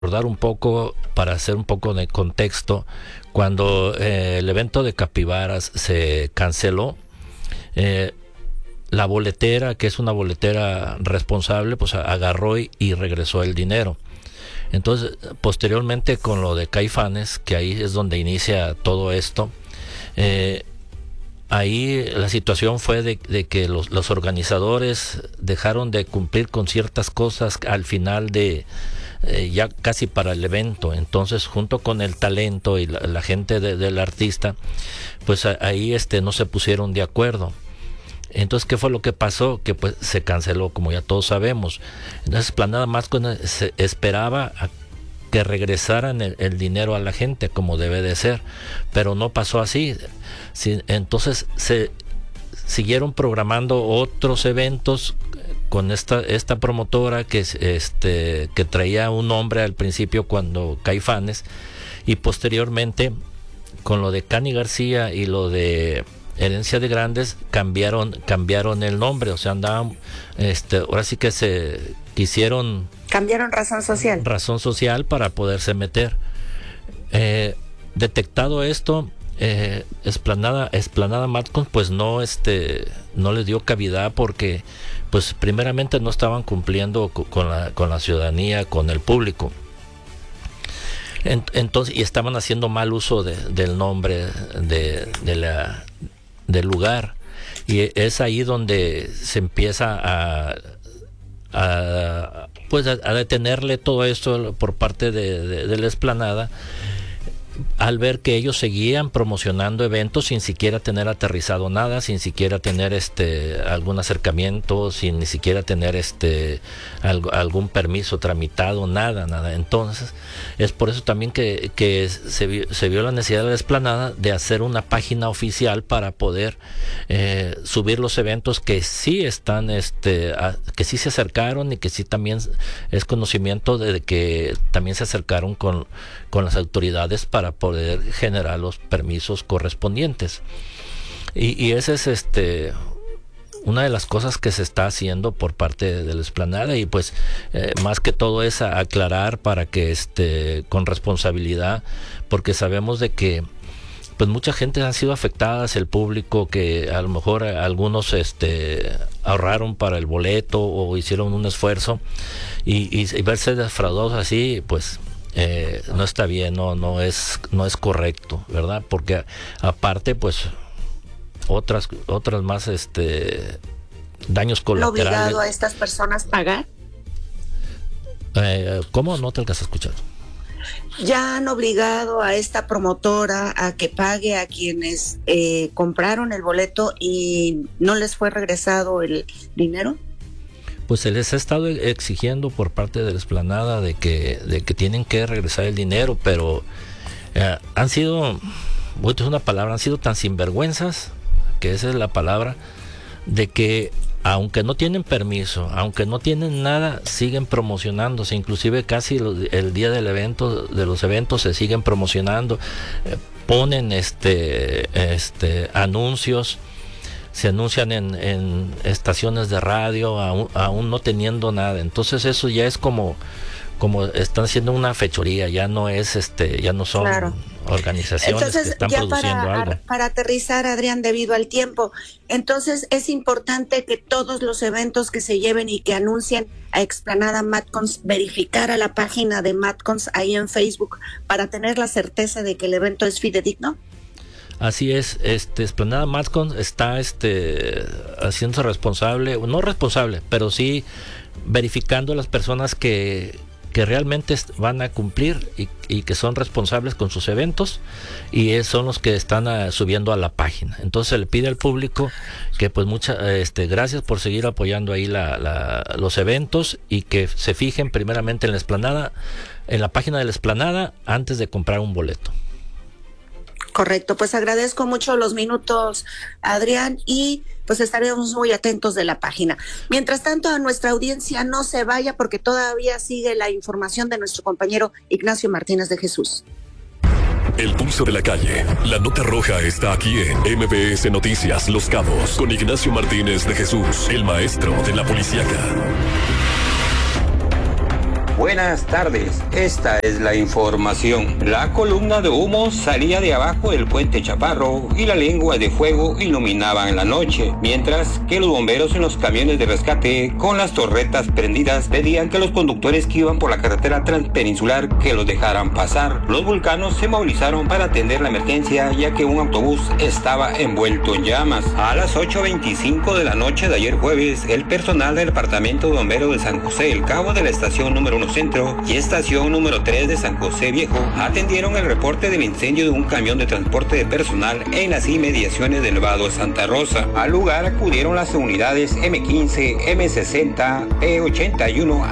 recordar un poco, para hacer un poco de contexto, cuando el evento de Capibaras se canceló, la boletera, que es una boletera responsable, pues agarró y regresó el dinero. Entonces, posteriormente con lo de Caifanes, que ahí es donde inicia todo esto, ahí la situación fue de que los organizadores dejaron de cumplir con ciertas cosas al final de ya casi para el evento. Entonces, junto con el talento y la gente del artista, pues ahí no se pusieron de acuerdo. Entonces, ¿qué fue lo que pasó? Que pues se canceló, como ya todos sabemos. Entonces, Esplanada Mátcon se esperaba a que regresaran el dinero a la gente, como debe de ser, pero no pasó así. Entonces, se siguieron programando otros eventos con esta promotora que traía un nombre al principio cuando Caifanes, y posteriormente con lo de Cani García y lo de Herencia de Grandes cambiaron el nombre. O sea, andaban ahora sí que se quisieron cambiaron razón social para poderse meter. Detectado esto, Esplanada Mátcon pues no les dio cavidad, porque pues primeramente no estaban cumpliendo con la ciudadanía, con el público. Entonces, y estaban haciendo mal uso del nombre del lugar, y es ahí donde se empieza a detenerle todo esto por parte de la Esplanada, al ver que ellos seguían promocionando eventos sin siquiera tener aterrizado nada, sin siquiera tener algún acercamiento, sin ni siquiera tener algún permiso tramitado, nada. Entonces, es por eso también que se vio la necesidad de la Esplanada de hacer una página oficial para poder subir los eventos que sí están, que sí se acercaron, y que sí también es conocimiento de que también se acercaron con las autoridades para poder generar los permisos correspondientes. Y esa es una de las cosas que se está haciendo por parte de la Esplanada, y pues más que todo es aclarar para que con responsabilidad, porque sabemos de que pues mucha gente ha sido afectada, el público, que a lo mejor algunos ahorraron para el boleto o hicieron un esfuerzo, y verse defraudados así, pues no está bien, no es correcto, ¿verdad? Porque aparte pues otras más daños colaterales. ¿No obligado a estas personas pagar? ¿Cómo? No te alcanzas a escuchar. ¿Ya han obligado a esta promotora a que pague a quienes compraron el boleto y no les fue regresado el dinero? Pues se les ha estado exigiendo por parte de la Esplanada de que tienen que regresar el dinero, pero han sido, voy a decir una palabra, han sido tan sinvergüenzas, que esa es la palabra, de que aunque no tienen permiso, aunque no tienen nada, siguen promocionándose. Inclusive casi el día del evento, de los eventos, se siguen promocionando, ponen anuncios, se anuncian en estaciones de radio, aún no teniendo nada. Entonces eso ya es como están haciendo una fechoría, ya no es ya no son organizaciones. Entonces, que están ya produciendo algo. Para aterrizar, Adrián, debido al tiempo, entonces es importante que todos los eventos que se lleven y que anuncien a Explanada Mátcons, verificar a la página de Mátcons ahí en Facebook para tener la certeza de que el evento es fidedigno. Así es, Esplanada Mátcon está haciéndose responsable, no responsable, pero sí verificando a las personas que realmente van a cumplir y que son responsables con sus eventos, y son los que están subiendo a la página. Entonces se le pide al público que pues gracias por seguir apoyando ahí los eventos, y que se fijen primeramente en la Esplanada, en la página de la Esplanada, antes de comprar un boleto. Correcto, pues agradezco mucho los minutos, Adrián, y pues estaremos muy atentos de la página. Mientras tanto, a nuestra audiencia no se vaya, porque todavía sigue la información de nuestro compañero Ignacio Martínez de Jesús. El pulso de la calle, la nota roja está aquí en MBS Noticias Los Cabos, con Ignacio Martínez de Jesús, el maestro de la policíaca. Buenas tardes, esta es la información. La columna de humo salía de abajo del puente Chaparro y la lengua de fuego iluminaban la noche, mientras que los bomberos en los camiones de rescate con las torretas prendidas pedían que los conductores que iban por la carretera transpeninsular que los dejaran pasar. Los vulcanos se movilizaron para atender la emergencia ya que un autobús estaba envuelto en llamas. A las 8:25 de la noche de ayer jueves, el personal del departamento de bomberos de San José del Cabo de la estación número 1 Centro y estación número 3 de San José Viejo atendieron el reporte del incendio de un camión de transporte de personal en las inmediaciones del Vado de Santa Rosa. Al lugar acudieron las unidades M15, M60, P81,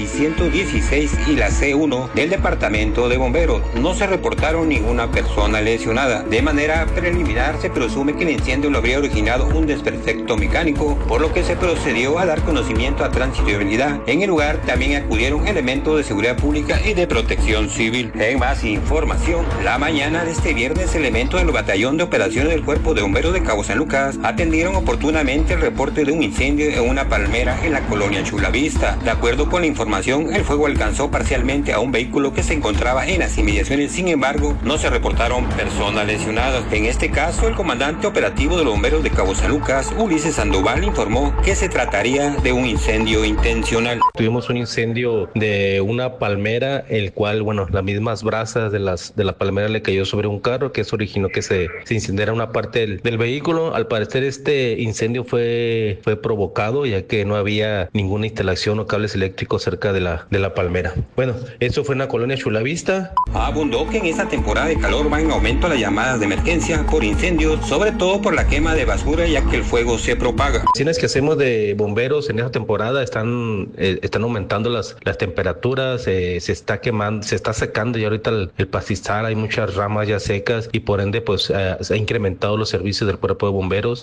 A616 y la C1 del departamento de bomberos. No se reportaron ninguna persona lesionada. De manera preliminar se presume que el incendio lo habría originado un desperfecto mecánico, por lo que se procedió a dar conocimiento a Tránsito y Vialidad. En el lugar también acudieron elementos de seguridad pública y de protección civil. En más información, la mañana de este viernes, elementos del Batallón de Operaciones del Cuerpo de Bomberos de Cabo San Lucas atendieron oportunamente el reporte de un incendio en una palmera en la colonia Chulavista. De acuerdo con la información, el fuego alcanzó parcialmente a un vehículo que se encontraba en las inmediaciones, sin embargo, no se reportaron personas lesionadas. En este caso, el comandante operativo de los bomberos de Cabo San Lucas, Ulises Sandoval, informó que se trataría de un incendio intencional. Tuvimos un incendio de una palmera, el cual, las mismas brasas de la palmera le cayó sobre un carro, que eso originó que se incendiara una parte del vehículo. Al parecer este incendio fue provocado, ya que no había ninguna instalación o cables eléctricos cerca de la palmera. Eso fue en la colonia Chulavista. Abundó que en esta temporada de calor van en aumento las llamadas de emergencia por incendios, sobre todo por la quema de basura, ya que el fuego se propaga. Las acciones que hacemos de bomberos en esta temporada están aumentando las temperaturas, se está quemando, se está secando ya ahorita el pastizal, hay muchas ramas ya secas y por ende se ha incrementado los servicios del cuerpo de bomberos.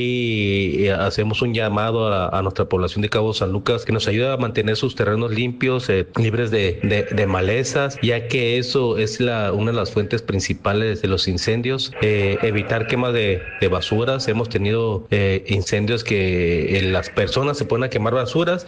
Aquí hacemos un llamado a nuestra población de Cabo San Lucas que nos ayude a mantener sus terrenos limpios, libres de malezas, ya que eso es una de las fuentes principales de los incendios. Evitar quema de basuras. Hemos tenido incendios que las personas se ponen a quemar basuras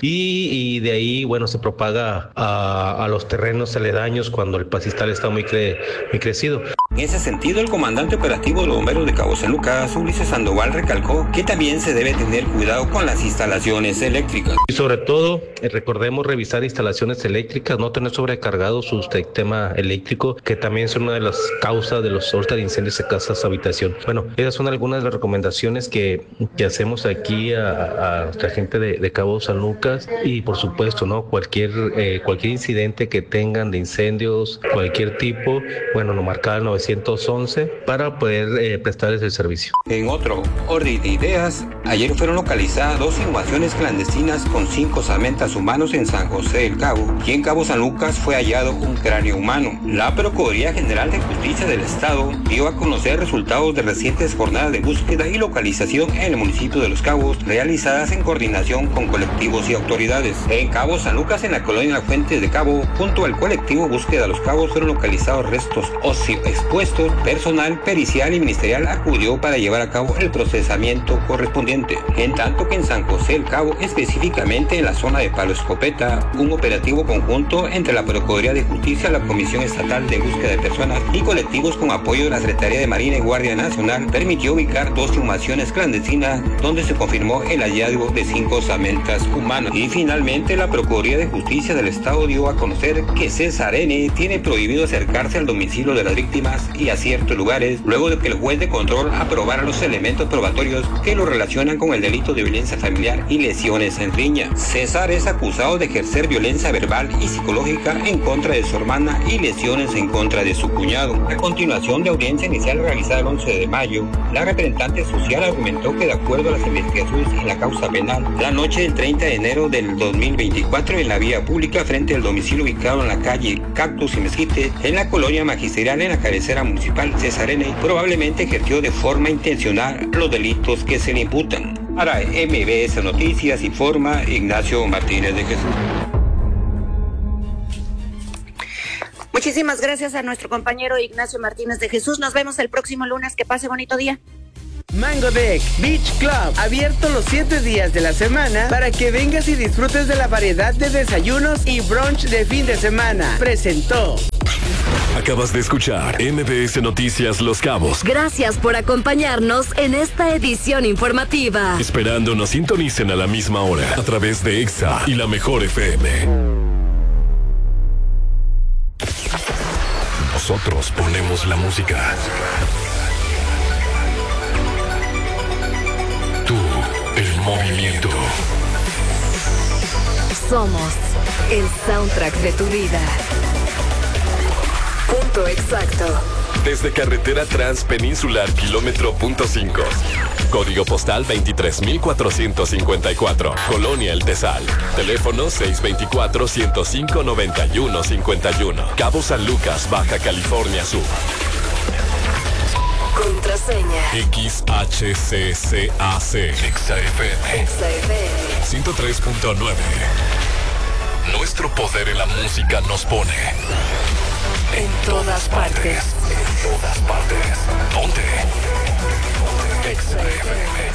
y de ahí se propaga a los terrenos aledaños cuando el pastizal está muy crecido. En ese sentido, el comandante operativo de los bomberos de Cabo San Lucas, Ulises Sandoval, recalcó que también se debe tener cuidado con las instalaciones eléctricas. Y sobre todo, recordemos revisar instalaciones eléctricas, no tener sobrecargado su sistema eléctrico, que también es una de las causas de los incendios de casas habitación. Esas son algunas de las recomendaciones que hacemos aquí a nuestra gente de Cabo San Lucas y por supuesto, cualquier incidente que tengan de incendios, cualquier tipo, lo marcar al 911 para poder prestarles el servicio. En otro orden de ideas, ayer fueron localizadas 2 inhumaciones clandestinas con 5 osamentas humanos en San José del Cabo y en Cabo San Lucas fue hallado un cráneo humano. La Procuraduría General de Justicia del Estado dio a conocer resultados de recientes jornadas de búsqueda y localización en el municipio de Los Cabos, realizadas en coordinación con colectivos y autoridades. En Cabo San Lucas, en la colonia La Fuente de Cabo, junto al colectivo Búsqueda Los Cabos, fueron localizados restos óseos expuestos. Personal pericial y ministerial acudió para llevar a cabo el procesamiento correspondiente. En tanto que en San José del Cabo, específicamente en la zona de Palo Escopeta, un operativo conjunto entre la Procuraduría de Justicia, la Comisión Estatal de Búsqueda de Personas y colectivos con apoyo de la Secretaría de Marina y Guardia Nacional permitió ubicar 2 inhumaciones clandestinas donde se confirmó el hallazgo de 5 osamentas humanas. Y finalmente la Procuraduría de Justicia del Estado dio a conocer que César N. tiene prohibido acercarse al domicilio de las víctimas y a ciertos lugares luego de que el juez de control aprobara los elementos probatorios que lo relacionan con el delito de violencia familiar y lesiones en riña. César es acusado de ejercer violencia verbal y psicológica en contra de su hermana y lesiones en contra de su cuñado. A continuación de audiencia inicial realizada el 11 de mayo, la representante social argumentó que de acuerdo a las investigaciones en la causa penal, la noche del 30 de enero del 2024 en la vía pública frente al domicilio ubicado en la calle Cactus y Mezquite, en la colonia magisterial en la cabecera municipal, César N. probablemente ejerció de forma intencional los delitos que se le imputan. Para MBS Noticias informa Ignacio Martínez de Jesús. Muchísimas gracias a nuestro compañero Ignacio Martínez de Jesús. Nos vemos el próximo lunes. Que pase bonito día. Mango Deck Beach Club, abierto los 7 días de la semana para que vengas y disfrutes de la variedad de desayunos y brunch de fin de semana. Presentó. Acabas de escuchar MBS Noticias Los Cabos. Gracias por acompañarnos en esta edición informativa. Esperando nos sintonicen a la misma hora a través de EXA y la Mejor FM. Nosotros ponemos la música. Tú, el movimiento. Somos el soundtrack de tu vida. Punto exacto. Desde Carretera Transpeninsular Kilómetro Punto 5. Código postal 23,454. Colonia El Tesal. Teléfono 624-105-9151. Cabo San Lucas, Baja California Sur. Contraseña. XHCCAC. XFM. 103.9. Nuestro poder en la música nos pone en todas partes. En todas partes. ¿Dónde? XFM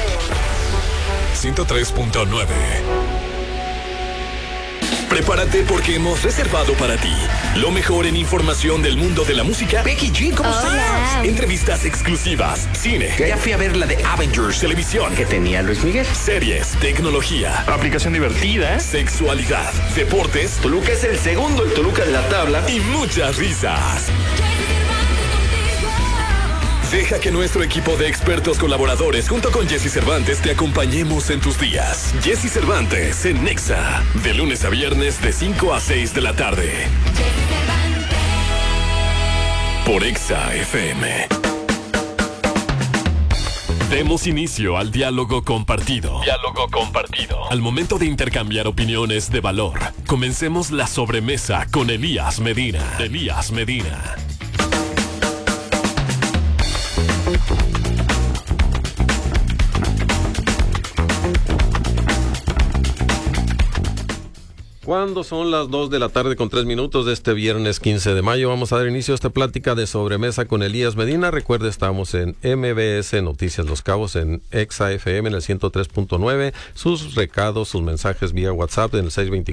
103.9. Prepárate porque hemos reservado para ti lo mejor en información del mundo de la música. Becky G, ¿cómo estás? Entrevistas exclusivas, cine. Ya fui a ver la de Avengers. Televisión. Que tenía Luis Miguel. Series, tecnología. Aplicación divertida. Sexualidad, deportes. Toluca es el segundo, el Toluca de la tabla. Y muchas risas. Deja que nuestro equipo de expertos colaboradores junto con Jesse Cervantes te acompañemos en tus días. Jesse Cervantes en Nexa, de lunes a viernes de 5 a 6 de la tarde. Por Exa FM. Demos inicio al diálogo compartido. Diálogo compartido. Al momento de intercambiar opiniones de valor, comencemos la sobremesa con Elías Medina. Elías Medina. Cuando son las 2 de la tarde con 3 minutos de este viernes 15 de mayo, vamos a dar inicio a esta plática de sobremesa con Elías Medina. Recuerde, estamos en MBS Noticias Los Cabos, en EXA FM en el 103.9. Sus recados, sus mensajes vía WhatsApp en el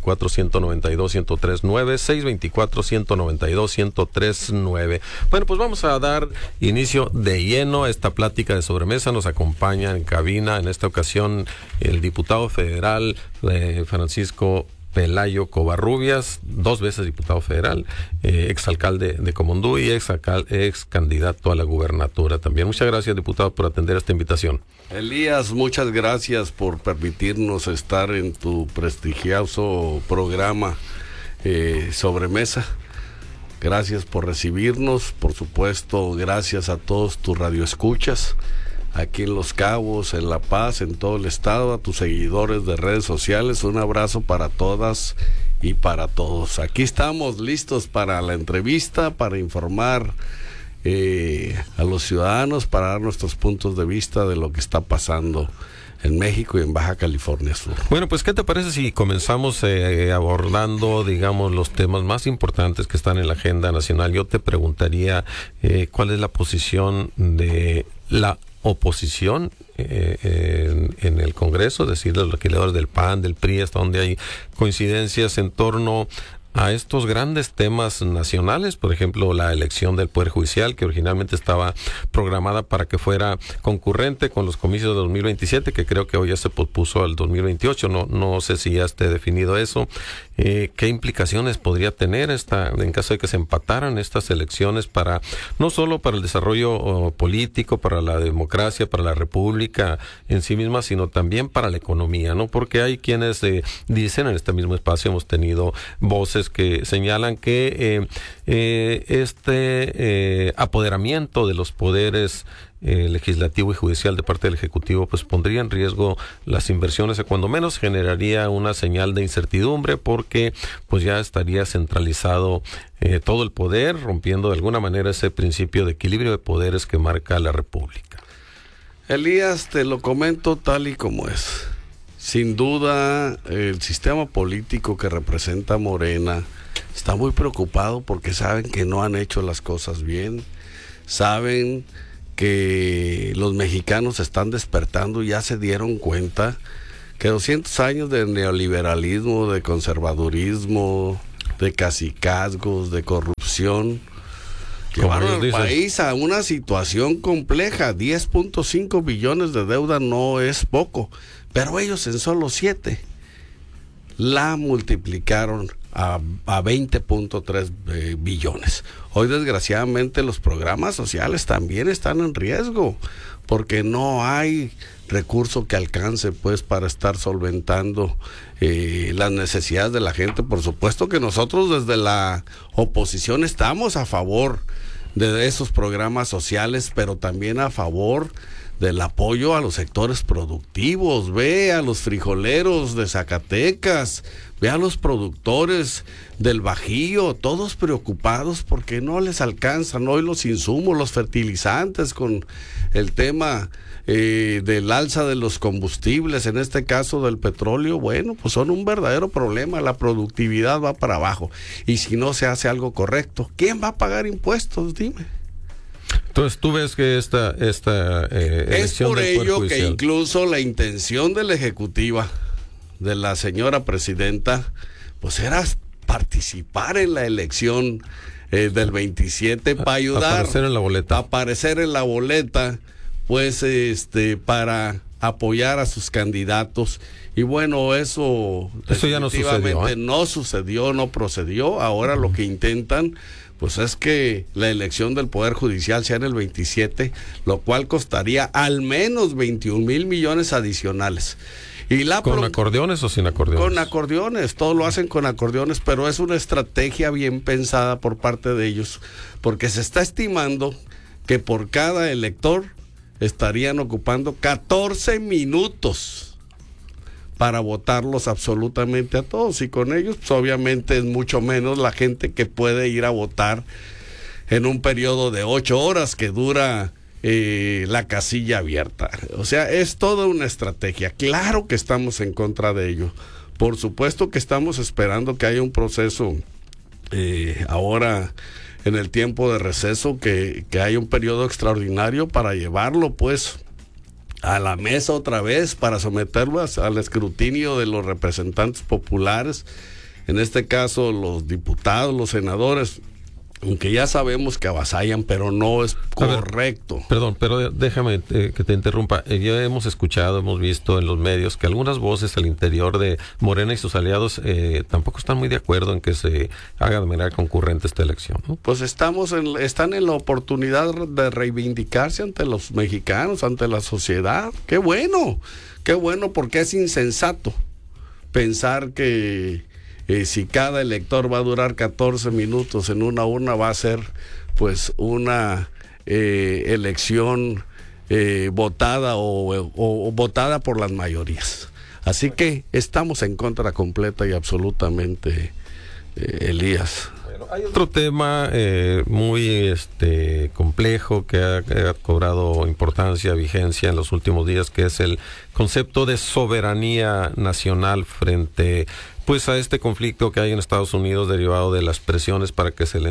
624-192-1039, 624-192-1039. Bueno, pues vamos a dar inicio de lleno a esta plática de sobremesa. Nos acompaña en cabina en esta ocasión el diputado federal Francisco Pelayo Covarrubias, 2 veces diputado federal, exalcalde de Comondú y ex candidato a la gubernatura también. Muchas gracias, diputado, por atender esta invitación. Elías, muchas gracias por permitirnos estar en tu prestigioso programa Sobremesa. Gracias por recibirnos, por supuesto, gracias a todos tus radioescuchas aquí en Los Cabos, en La Paz, en todo el estado, a tus seguidores de redes sociales. Un abrazo para todas y para todos. Aquí estamos listos para la entrevista, para informar a los ciudadanos, para dar nuestros puntos de vista de lo que está pasando en México y en Baja California Sur. Bueno, pues ¿qué te parece si comenzamos abordando, digamos, los temas más importantes que están en la agenda nacional? Yo te preguntaría cuál es la posición de la oposición en el Congreso, es decir, los legisladores del PAN, del PRI, hasta donde hay coincidencias en torno a estos grandes temas nacionales, por ejemplo, la elección del Poder Judicial, que originalmente estaba programada para que fuera concurrente con los comicios de 2027, que creo que hoy ya se pospuso al 2028, no sé si ya esté definido eso. ¿Qué implicaciones podría tener en caso de que se empataran estas elecciones para, no solo para el desarrollo político, para la democracia, para la república en sí misma, sino también para la economía, ¿no? Porque hay quienes dicen, en este mismo espacio hemos tenido voces que señalan que apoderamiento de los poderes legislativo y judicial de parte del Ejecutivo pues pondría en riesgo las inversiones, o cuando menos generaría una señal de incertidumbre, porque pues ya estaría centralizado todo el poder, rompiendo de alguna manera ese principio de equilibrio de poderes que marca la República. Elías, te lo comento tal y como es. Sin duda, el sistema político que representa Morena está muy preocupado porque saben que no han hecho las cosas bien, saben que los mexicanos están despertando y ya se dieron cuenta que 200 años de neoliberalismo, de conservadurismo, de cacicazgos, de corrupción, llevaron al país a una situación compleja. 10.5 billones de deuda no es poco, pero ellos en solo 7 la multiplicaron a 20.3 billones. Hoy desgraciadamente los programas sociales también están en riesgo, porque no hay recurso que alcance pues para estar solventando las necesidades de la gente. Por supuesto que nosotros desde la oposición estamos a favor de esos programas sociales, pero también a favor del apoyo a los sectores productivos. Ve a los frijoleros de Zacatecas, ve a los productores del Bajío, todos preocupados porque no les alcanzan hoy los insumos, los fertilizantes, con el tema del alza de los combustibles, en este caso del petróleo. Bueno, pues son un verdadero problema. La productividad va para abajo, y si no se hace algo correcto, ¿quién va a pagar impuestos? Dime. Entonces, ¿tú ves que esta es por ello que incluso la intención de la ejecutiva, de la señora presidenta, pues era participar en la elección del 27 para ayudar, aparecer en la boleta, pues para apoyar a sus candidatos. Y bueno, eso ya no sucedió, no sucedió, no procedió. Ahora lo que intentan pues es que la elección del Poder Judicial sea en el 27, lo cual costaría al menos 21,000 millones adicionales. Y ¿Con acordeones o sin acordeones? Con acordeones, todo lo hacen con acordeones, pero es una estrategia bien pensada por parte de ellos, porque se está estimando que por cada elector estarían ocupando 14 minutos para votarlos absolutamente a todos, y con ellos pues obviamente es mucho menos la gente que puede ir a votar en un periodo de 8 horas que dura la casilla abierta. O sea, es toda una estrategia. Claro que estamos en contra de ello. Por supuesto que estamos esperando que haya un proceso ahora en el tiempo de receso, que haya un periodo extraordinario para llevarlo pues a la mesa otra vez, para someterlo al escrutinio de los representantes populares, en este caso los diputados, los senadores, aunque ya sabemos que avasallan, pero no es correcto. Perdón, pero déjame que te interrumpa. Ya hemos escuchado, hemos visto en los medios que algunas voces al interior de Morena y sus aliados tampoco están muy de acuerdo en que se haga de manera concurrente esta elección, ¿no? Pues están en la oportunidad de reivindicarse ante los mexicanos, ante la sociedad. Qué bueno, porque es insensato pensar que si cada elector va a durar 14 minutos en una urna, va a ser pues una elección votada o votada por las mayorías. Así que estamos en contra completa y absolutamente, Elías. Bueno, hay otro tema muy complejo que ha cobrado importancia, vigencia en los últimos días, que es el concepto de soberanía nacional frente pues a este conflicto que hay en Estados Unidos derivado de las presiones para que se le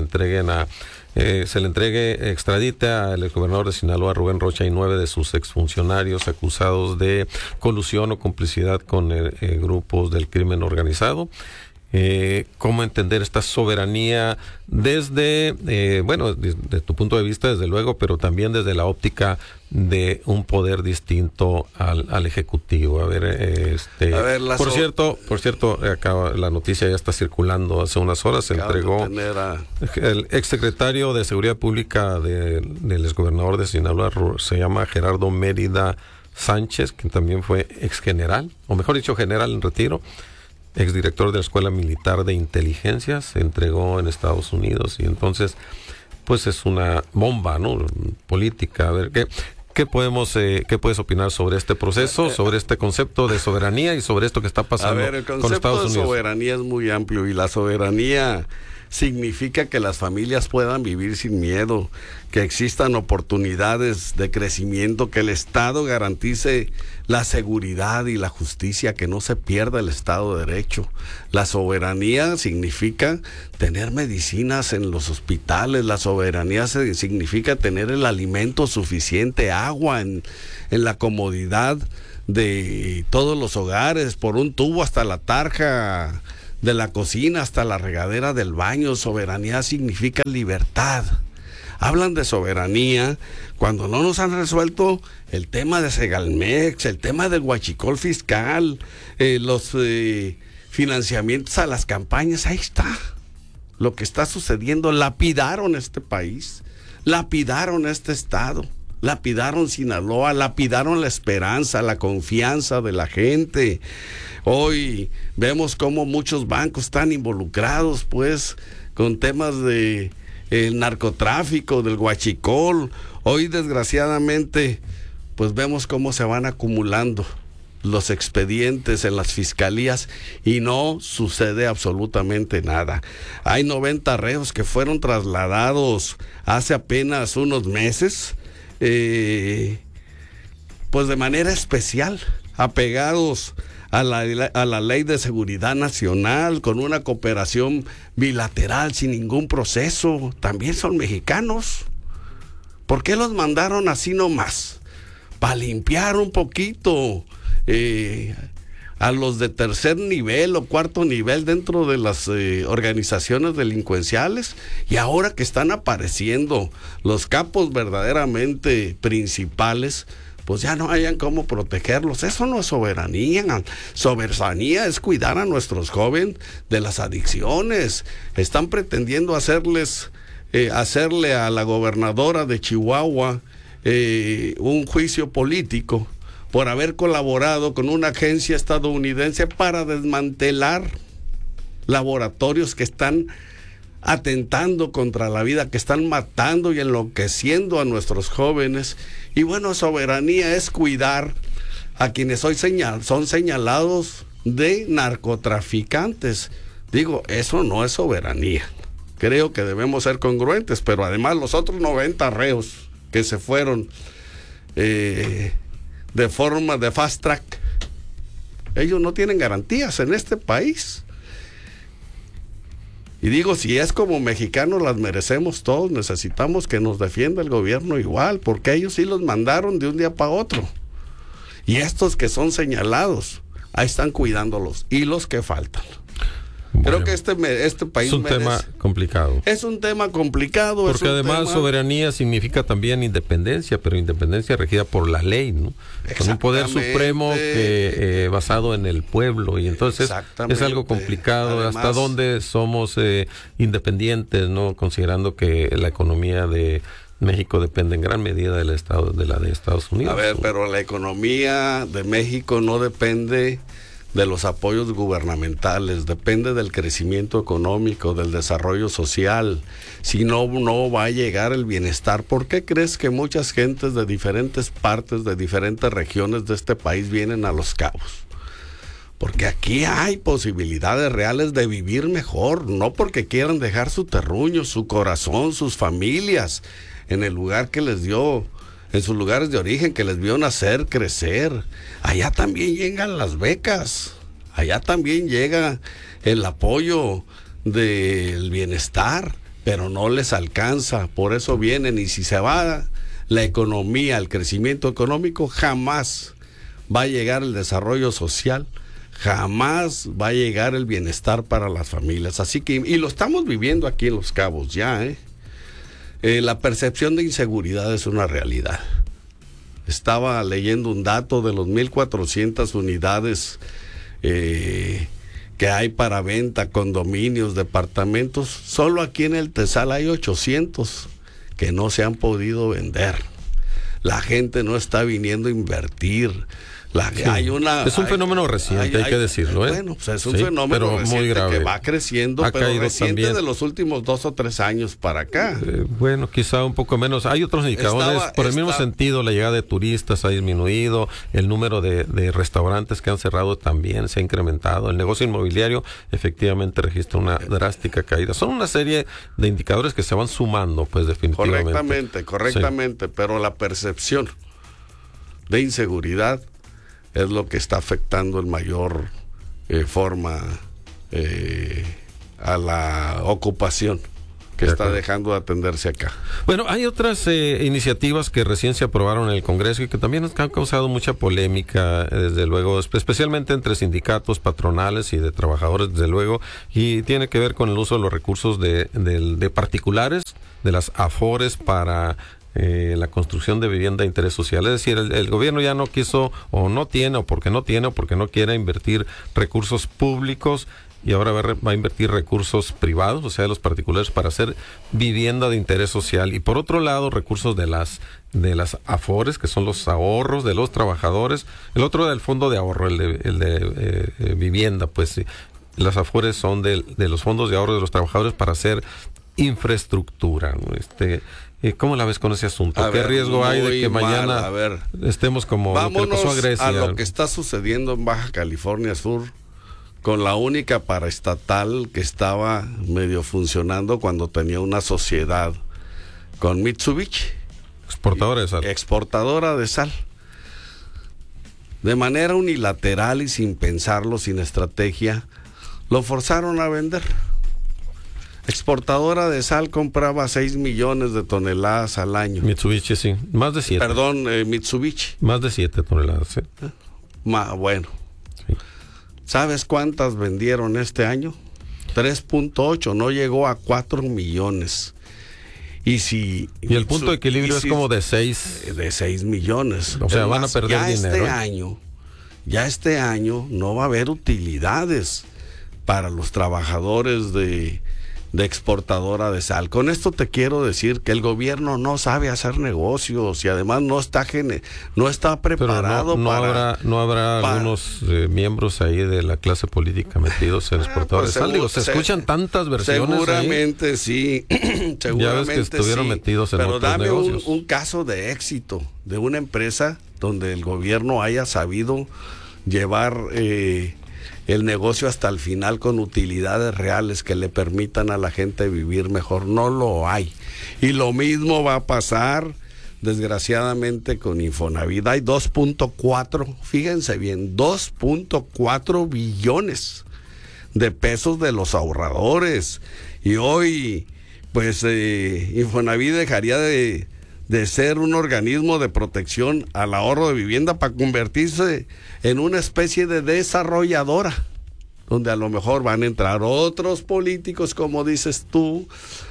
extradite al exgobernador de Sinaloa, Rubén Rocha, y 9 de sus exfuncionarios acusados de colusión o complicidad con grupos del crimen organizado. ¿Cómo entender esta soberanía desde, desde tu punto de vista, desde luego, pero también desde la óptica de un poder distinto al ejecutivo? Por cierto, acá la noticia ya está circulando hace unas horas. Se entregó el exsecretario de Seguridad Pública del exgobernador de Sinaloa, se llama Gerardo Mérida Sánchez, quien también fue exgeneral, o mejor dicho, general en retiro, exdirector de la Escuela Militar de Inteligencia, se entregó en Estados Unidos, y entonces pues es una bomba, ¿no?, política. A ver, ¿qué puedes opinar sobre este proceso, sobre este concepto de soberanía y sobre esto que está pasando con Estados Unidos? El concepto de soberanía es muy amplio, y la soberanía significa que las familias puedan vivir sin miedo, que existan oportunidades de crecimiento, que el Estado garantice la seguridad y la justicia, que no se pierda el Estado de Derecho. La soberanía significa tener medicinas en los hospitales, la soberanía significa tener el alimento suficiente, agua en la comodidad de todos los hogares, por un tubo hasta la tarja de la cocina hasta la regadera del baño. Soberanía significa libertad. Hablan de soberanía cuando no nos han resuelto el tema de Segalmex, el tema del huachicol fiscal, los financiamientos a las campañas. Ahí está lo que está sucediendo. Lapidaron este país, lapidaron este estado, lapidaron Sinaloa, lapidaron la esperanza, la confianza de la gente. Hoy vemos cómo muchos bancos están involucrados, pues, con temas de el narcotráfico, del huachicol. Hoy, desgraciadamente, pues vemos cómo se van acumulando los expedientes en las fiscalías y no sucede absolutamente nada. Hay 90 reos que fueron trasladados hace apenas unos meses, pues de manera especial, apegados a la ley de seguridad nacional, con una cooperación bilateral sin ningún proceso. También son mexicanos. ¿Por qué los mandaron así nomás? Para limpiar un poquito a los de tercer nivel o cuarto nivel dentro de las organizaciones delincuenciales, y ahora que están apareciendo los capos verdaderamente principales, pues ya no hayan cómo protegerlos. Eso no es soberanía. Soberanía es cuidar a nuestros jóvenes de las adicciones. Están pretendiendo hacerle a la gobernadora de Chihuahua un juicio político por haber colaborado con una agencia estadounidense para desmantelar laboratorios que están atentando contra la vida, que están matando y enloqueciendo a nuestros jóvenes. Y bueno, soberanía es cuidar a quienes hoy son señalados de narcotraficantes. Digo, eso no es soberanía. Creo que debemos ser congruentes, pero además los otros 90 reos que se fueron de forma de fast track, ellos no tienen garantías en este país. Y digo, si es como mexicanos, las merecemos todos. Necesitamos que nos defienda el gobierno igual, porque ellos sí los mandaron de un día para otro. Y estos que son señalados, ahí están cuidándolos. Y los que faltan. Bueno, creo que este país es un tema complicado. Es un tema complicado. Porque además soberanía significa también independencia, pero independencia regida por la ley, ¿no? Con un poder supremo que basado en el pueblo, y entonces es algo complicado. Además, hasta dónde somos independientes, ¿no? Considerando que la economía de México depende en gran medida del Estado, de la de Estados Unidos. A ver, pero la economía de México no depende de los apoyos gubernamentales, depende del crecimiento económico, del desarrollo social. Si no, no va a llegar el bienestar. ¿Por qué crees que muchas gentes de diferentes partes, de diferentes regiones de este país vienen a Los Cabos? Porque aquí hay posibilidades reales de vivir mejor, no porque quieran dejar su terruño, su corazón, sus familias en el lugar que les dio, en sus lugares de origen, que les vio nacer, crecer. Allá también llegan las becas, allá también llega el apoyo del bienestar, pero no les alcanza, por eso vienen. Y si se va la economía, el crecimiento económico, jamás va a llegar el desarrollo social, jamás va a llegar el bienestar para las familias. Así que, y lo estamos viviendo aquí en Los Cabos ya, la percepción de inseguridad es una realidad. Estaba leyendo un dato de los 1,400 unidades que hay para venta, condominios, departamentos. Solo aquí en el Tesal hay 800 que no se han podido vender. La gente no está viniendo a invertir. Es un fenómeno reciente, hay que decirlo. Bueno, pues es un fenómeno reciente muy grave, que va creciendo, pero reciente también de los últimos 2 o 3 años para acá. Bueno, quizá un poco menos. Hay otros indicadores. Por el mismo sentido, la llegada de turistas ha disminuido, el número de restaurantes que han cerrado también se ha incrementado, el negocio inmobiliario efectivamente registra una drástica caída. Son una serie de indicadores que se van sumando, pues definitivamente. Correctamente, pero la percepción de inseguridad es lo que está afectando en mayor forma a la ocupación que está dejando de atenderse acá. Bueno, hay otras iniciativas que recién se aprobaron en el Congreso y que también han causado mucha polémica, desde luego, especialmente entre sindicatos, patronales y de trabajadores, desde luego, y tiene que ver con el uso de los recursos de particulares, de las AFORES para la construcción de vivienda de interés social. Es decir, el gobierno ya no quiso, o no tiene, o porque no quiere invertir recursos públicos, y ahora va a invertir recursos privados, o sea, de los particulares, para hacer vivienda de interés social. Y por otro lado, recursos de las AFORES, que son los ahorros de los trabajadores. El otro del fondo de ahorro, el de vivienda, pues sí. Las AFORES son de los fondos de ahorro de los trabajadores para hacer infraestructura, ¿no? ¿Cómo la ves con ese asunto? ¿Qué riesgo hay de que mañana estemos como lo que pasó a Grecia? A lo que está sucediendo en Baja California Sur, con la única paraestatal que estaba medio funcionando cuando tenía una sociedad con Mitsubishi, exportadora de sal. De manera unilateral y sin pensarlo, sin estrategia, lo forzaron a vender. Exportadora de sal compraba 6 millones de toneladas al año. Mitsubishi, sí. Más de 7. Perdón, Mitsubishi. Más de 7 toneladas, sí. Bueno. Sí. ¿Sabes cuántas vendieron este año? 3.8, no llegó a 4 millones. Y el punto de equilibrio es como de 6. De 6 millones. O sea, van a perder dinero. Este año no va a haber utilidades para los trabajadores de exportadora de sal. Con esto te quiero decir que el gobierno no sabe hacer negocios y además no está preparado. Pero no habrá algunos miembros ahí de la clase política metidos en exportadores de sal. Digo, se escuchan tantas versiones. Seguramente ahí. Sí. Seguramente ya ves que estuvieron metidos en otros negocios. Pero dame un caso de éxito de una empresa donde el gobierno haya sabido llevar el negocio hasta el final con utilidades reales que le permitan a la gente vivir mejor. No lo hay. Y lo mismo va a pasar, desgraciadamente, con Infonavit. Hay 2.4, fíjense bien, 2.4 billones de pesos de los ahorradores. Y hoy, pues, Infonavit dejaría de ser un organismo de protección al ahorro de vivienda para convertirse en una especie de desarrolladora, donde a lo mejor van a entrar otros políticos, como dices tú,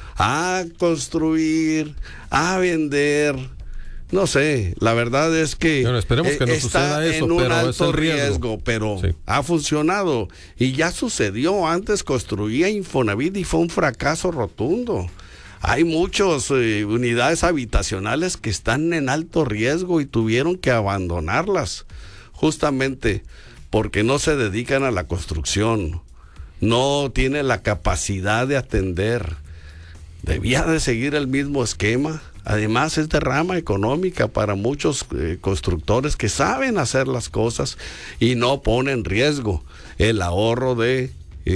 a construir, a vender. No sé, la verdad es que esperemos que no suceda eso, en un pero alto es el riesgo, pero sí, ha funcionado. Y ya sucedió, antes construía Infonavit y fue un fracaso rotundo. Hay muchas unidades habitacionales que están en alto riesgo y tuvieron que abandonarlas, justamente porque no se dedican a la construcción, no tienen la capacidad de atender. Debía de seguir el mismo esquema. Además es derrama económica para muchos constructores que saben hacer las cosas y no ponen en riesgo el ahorro de...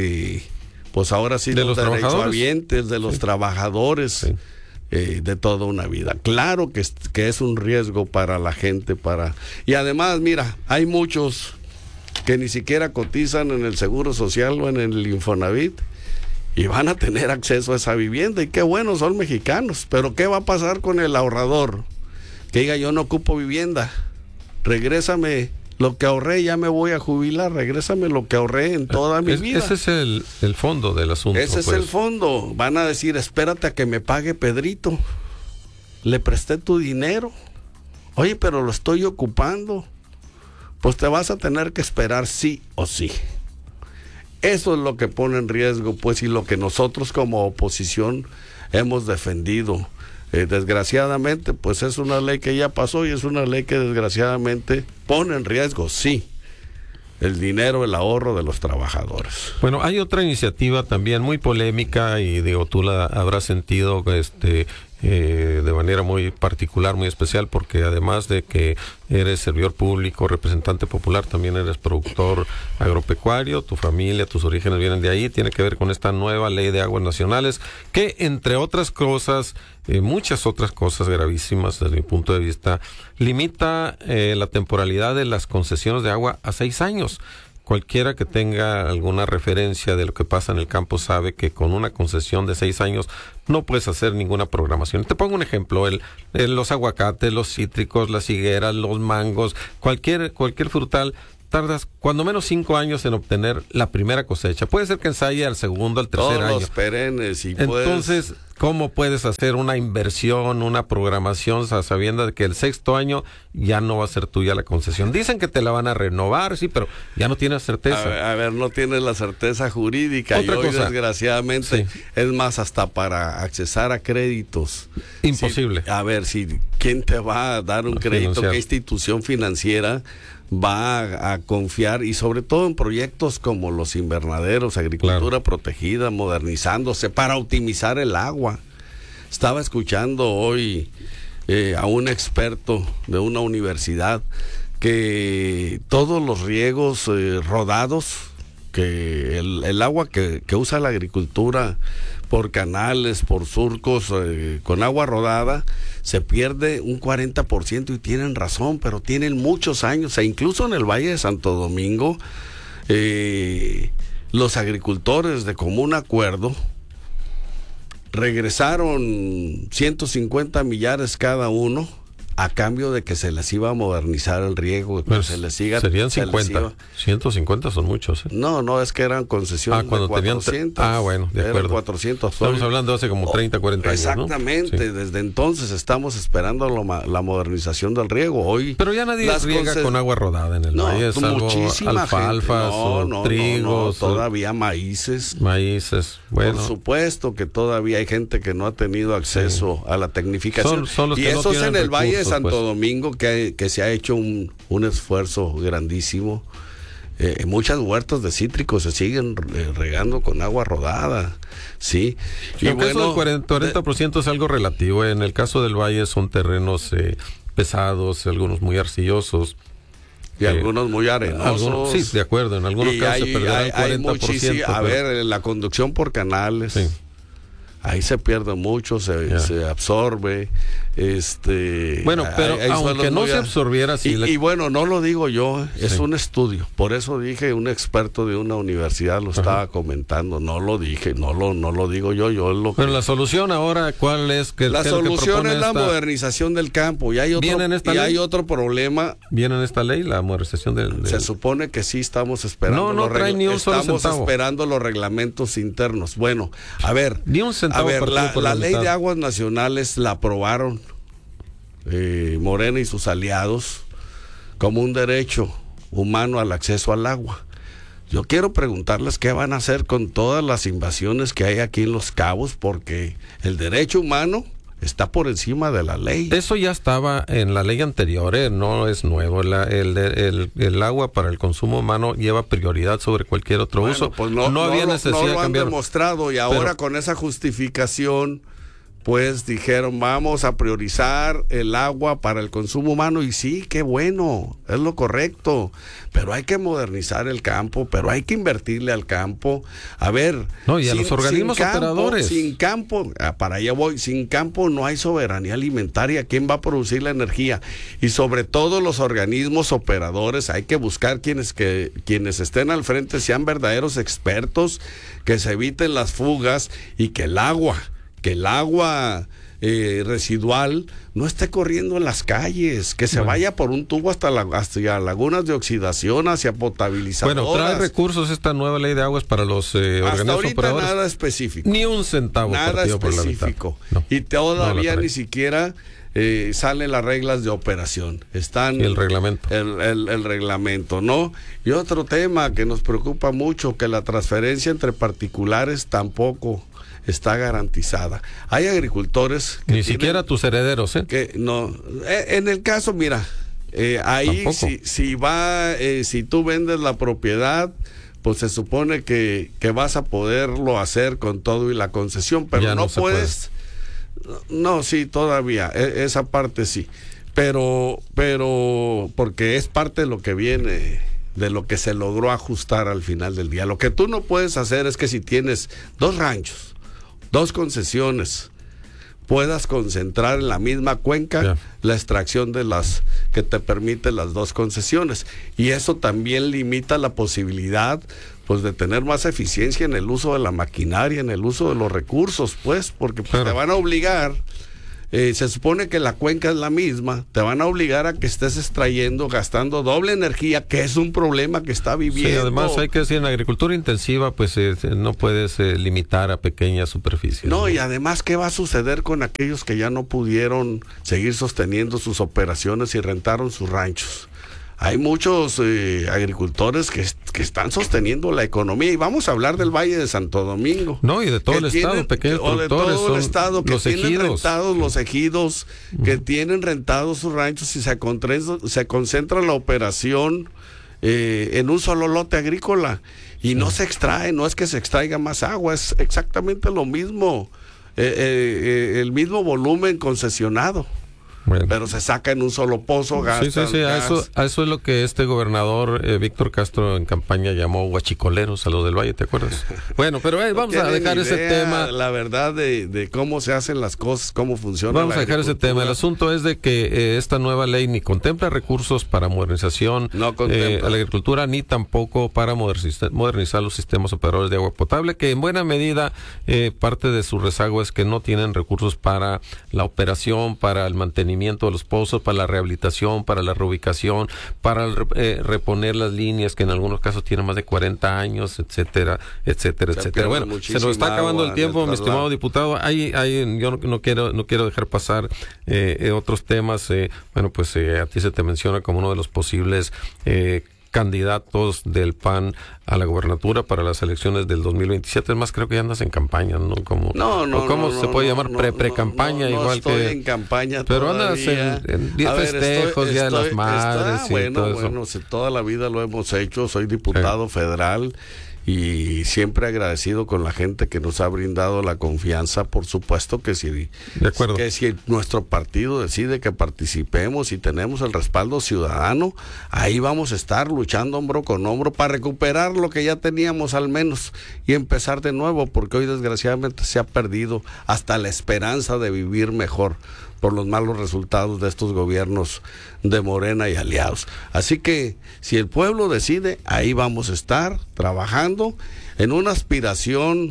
pues ahora sí, de los derechohabientes, de los trabajadores, sí, de toda una vida. Claro que es un riesgo para la gente. Y además, mira, hay muchos que ni siquiera cotizan en el Seguro Social o en el Infonavit y van a tener acceso a esa vivienda. Y qué bueno, son mexicanos. Pero ¿qué va a pasar con el ahorrador? Que diga, yo no ocupo vivienda, regrésame lo que ahorré, ya me voy a jubilar, regrésame lo que ahorré en toda mi vida. Ese es el fondo del asunto. Ese es el fondo. Van a decir, espérate a que me pague Pedrito. Le presté tu dinero. Oye, pero lo estoy ocupando. Pues te vas a tener que esperar sí o sí. Eso es lo que pone en riesgo, pues, y lo que nosotros como oposición hemos defendido. Desgraciadamente, pues es una ley que ya pasó y es una ley que desgraciadamente pone en riesgo, sí, el dinero, el ahorro de los trabajadores. Bueno, hay otra iniciativa también muy polémica y digo, tú la habrás sentido de manera muy particular, muy especial, porque además de que eres servidor público, representante popular, también eres productor agropecuario, tu familia, tus orígenes vienen de ahí, tiene que ver con esta nueva ley de aguas nacionales, que entre otras cosas, muchas otras cosas gravísimas desde mi punto de vista, limita la temporalidad de las concesiones de agua a 6 años. Cualquiera que tenga alguna referencia de lo que pasa en el campo sabe que con una concesión de 6 años no puedes hacer ninguna programación. Te pongo un ejemplo, los aguacates, los cítricos, las higueras, los mangos, cualquier frutal, tardas cuando menos 5 años en obtener la primera cosecha. Puede ser que ensaye al segundo, al tercer año. Todos los perennes. Y entonces, ¿cómo puedes hacer una inversión, una programación sabiendo de que el 6º año ya no va a ser tuya la concesión? Dicen que te la van a renovar, sí, pero ya no tienes certeza. A ver, no tienes la certeza jurídica. Otra y hoy, cosa, desgraciadamente, sí, es más, hasta para accesar a créditos. Imposible. ¿Quién te va a dar un crédito? Financiar. ¿Qué institución financiera va a confiar? Y sobre todo en proyectos como los invernaderos, agricultura protegida, modernizándose para optimizar el agua. Estaba escuchando hoy a un experto de una universidad que todos los riegos rodados, que el agua que usa la agricultura por canales, por surcos, con agua rodada, se pierde un 40%, y tienen razón, pero tienen muchos años, e incluso en el Valle de Santo Domingo, los agricultores de común acuerdo regresaron 150 millares cada uno a cambio de que se les iba a modernizar el riego, que se les siga. Serían 50, 150 son muchos. No, es que eran concesiones de 400. Bueno, de acuerdo. 400. Estamos hablando hace como 30, 40 años, exactamente, ¿no? Sí. Desde entonces estamos esperando la modernización del riego. Hoy, pero ya nadie riega con agua rodada en el valle, salvo alfalfas o trigos. Todavía maíces. Bueno. Por supuesto que todavía hay gente que no ha tenido acceso a la tecnificación. Son los y que eso no es en el Valle de Santo pues. Domingo que se ha hecho un esfuerzo grandísimo. Muchas huertas de cítricos se siguen regando con agua rodada, ¿sí? Y el caso del 40% es algo relativo. En el caso del valle son terrenos pesados, algunos muy arcillosos. Y algunos muy arenosos. Sí, de acuerdo, en algunos casos se perderá el 40%. A ver, la conducción por canales. Sí. Ahí se pierde mucho, se absorbe. Bueno, pero aunque no se absorbiera... Y bueno, no lo digo yo, es un estudio. Por eso dije, un experto de una universidad lo estaba comentando. No lo dije, no lo digo yo. Pero la solución ahora, ¿cuál es? La solución es la modernización del campo. Y hay otro problema. ¿Viene en esta ley la modernización del...? Se supone que sí estamos esperando. No trae ni un solo centavo. Estamos esperando los reglamentos internos. Bueno, a ver... Ni un centavo. A ver, la ley de aguas nacionales la aprobaron Morena y sus aliados como un derecho humano al acceso al agua. Yo quiero preguntarles qué van a hacer con todas las invasiones que hay aquí en Los Cabos, porque el derecho humano está por encima de la ley. Eso ya estaba en la ley anterior, no es nuevo. El agua para el consumo humano lleva prioridad sobre cualquier otro uso. Pues no había necesidad de cambiar. No lo han demostrado, y ahora con esa justificación, pues dijeron, vamos a priorizar el agua para el consumo humano. Y sí, qué bueno, es lo correcto, pero hay que modernizar el campo, pero hay que invertirle al campo. A ver, y a los organismos operadores. Sin campo, para allá voy, sin campo no hay soberanía alimentaria. ¿Quién va a producir la energía? Y sobre todo los organismos operadores, hay que buscar quienes estén al frente sean verdaderos expertos, que se eviten las fugas y que el agua residual no esté corriendo en las calles, que se vaya por un tubo hacia lagunas de oxidación, hacia potabilizadoras. Bueno, trae recursos esta nueva ley de aguas para los organismos operadores. Nada específico. Ni un centavo. Nada específico. Y todavía ni siquiera salen las reglas de operación. Están el reglamento. El reglamento, ¿no? Y otro tema que nos preocupa mucho, que la transferencia entre particulares tampoco está garantizada. Hay agricultores que ni siquiera tus herederos, que no. En el caso, mira, ahí si tú vendes la propiedad, pues se supone que vas a poderlo hacer con todo y la concesión, pero no puedes. No, sí, todavía, esa parte sí, pero porque es parte de lo que viene, de lo que se logró ajustar al final del día. Lo que tú no puedes hacer es que si tienes 2 ranchos, 2 concesiones, puedas concentrar en la misma cuenca la extracción de las que te permiten las 2 concesiones, y eso también limita la posibilidad, pues, de tener más eficiencia en el uso de la maquinaria, en el uso de los recursos, pues, porque te van a obligar, se supone que la cuenca es la misma, te van a obligar a que estés extrayendo, gastando doble energía, que es un problema que está viviendo. Sí, además hay que decir, en la agricultura intensiva, pues no puedes limitar a pequeñas superficies. No, y además, ¿qué va a suceder con aquellos que ya no pudieron seguir sosteniendo sus operaciones y rentaron sus ranchos? Hay muchos agricultores que están sosteniendo la economía, y vamos a hablar del Valle de Santo Domingo. No, y de todo el estado, pequeños productores, de todo el estado, que los tienen ejidos. rentados los ejidos, que tienen rentados sus ranchos, y se concentra la operación en un solo lote agrícola, y no se extrae, no es que se extraiga más agua, es exactamente lo mismo, el mismo volumen concesionado. Bueno. Pero se saca en un solo pozo, gastan Sí, a eso es lo que este gobernador Víctor Castro en campaña llamó guachicoleros a los del Valle, ¿te acuerdas? Bueno, pero vamos a dejar ese tema. La verdad de cómo se hacen las cosas, cómo funciona. Vamos a dejar ese tema. El asunto es de que esta nueva ley ni contempla recursos para modernización a la agricultura, ni tampoco para modernizar los sistemas operadores de agua potable, que en buena medida parte de su rezago es que no tienen recursos para la operación, para el mantenimiento de los pozos, para la rehabilitación, para la reubicación, para reponer las líneas que en algunos casos tienen más de 40 años, etcétera, etcétera, etcétera. Bueno, se nos está acabando el tiempo, mi estimado diputado. Yo no quiero dejar pasar otros temas. Bueno, pues a ti se te menciona como uno de los posibles candidatos del PAN a la gobernatura para las elecciones del 2027. Es más, creo que ya andas en campaña, ¿no? ¿Cómo se puede llamar? Pre-campaña, igual estoy que... en campaña pero todavía. Andas en festejos, Día de las Madres y todo eso. Toda la vida lo hemos hecho. Soy diputado federal y siempre agradecido con la gente que nos ha brindado la confianza. Por supuesto que si nuestro partido decide que participemos y tenemos el respaldo ciudadano, ahí vamos a estar luchando hombro con hombro para recuperar lo que ya teníamos al menos y empezar de nuevo, porque hoy desgraciadamente se ha perdido hasta la esperanza de vivir mejor por los malos resultados de estos gobiernos de Morena y aliados. Así que si el pueblo decide, ahí vamos a estar trabajando en una aspiración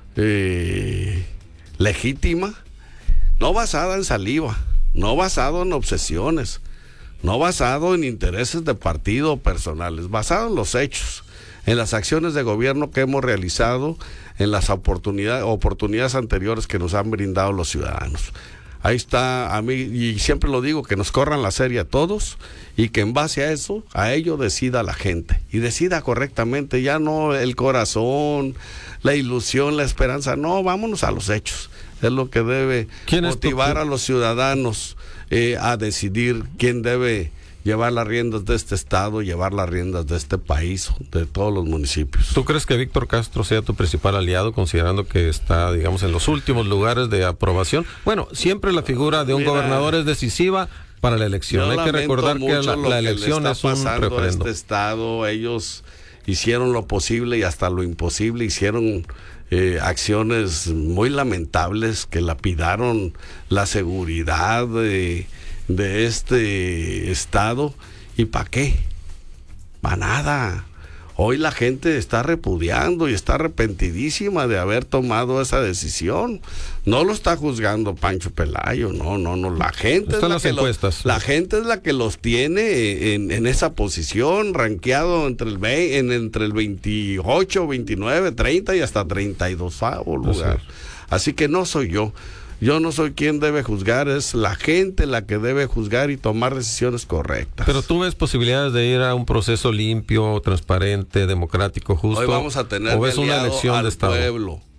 legítima, no basada en saliva, no basado en obsesiones, no basado en intereses de partido o personales, basado en los hechos, en las acciones de gobierno que hemos realizado, en las oportunidades anteriores que nos han brindado los ciudadanos. Ahí está, a mí, y siempre lo digo, que nos corran la serie a todos y que en base a eso, a ello decida la gente y decida correctamente, ya no el corazón, la ilusión, la esperanza, no, vámonos a los hechos. Es lo que debe motivar a los ciudadanos a decidir quién debe llevar las riendas de este estado, llevar las riendas de este país, de todos los municipios. ¿Tú crees que Víctor Castro sea tu principal aliado, considerando que está, digamos, en los últimos lugares de aprobación? Bueno, siempre la figura de un gobernador es decisiva para la elección. Hay que recordar que la elección es un referendo. A este estado, ellos hicieron lo posible y hasta lo imposible, hicieron acciones muy lamentables que lapidaron la seguridad de este estado. ¿Y para qué? Para nada. Hoy la gente está repudiando y está arrepentidísima de haber tomado esa decisión. No lo está juzgando Pancho Pelayo, no. La gente la gente es la que los tiene en esa posición, rankeado entre el 28, 29, 30 y hasta 32º lugar. Así que no soy yo. Yo no soy quien debe juzgar, es la gente la que debe juzgar y tomar decisiones correctas. Pero tú ves posibilidades de ir a un proceso limpio, transparente, democrático, justo. Hoy vamos a tener ¿o ves una elección al de Estado? Pueblo.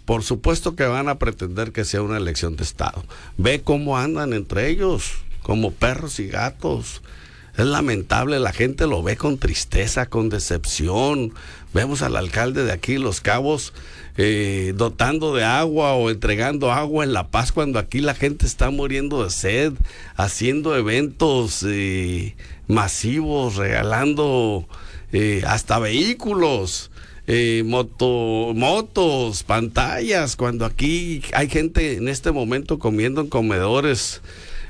Por supuesto que van a pretender que sea una elección de Estado. Ve cómo andan entre ellos, como perros y gatos. Es lamentable, la gente lo ve con tristeza, con decepción. Vemos al alcalde de aquí, Los Cabos, dotando de agua o entregando agua en La Paz, cuando aquí la gente está muriendo de sed, haciendo eventos masivos, regalando hasta vehículos, motos, pantallas, cuando aquí hay gente en este momento comiendo en comedores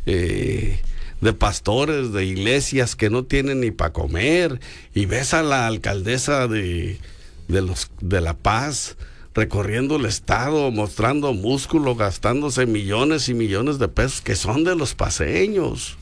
de pastores, de iglesias que no tienen ni para comer, y ves a la alcaldesa de La Paz recorriendo el estado, mostrando músculo, gastándose millones y millones de pesos que son de los paceños.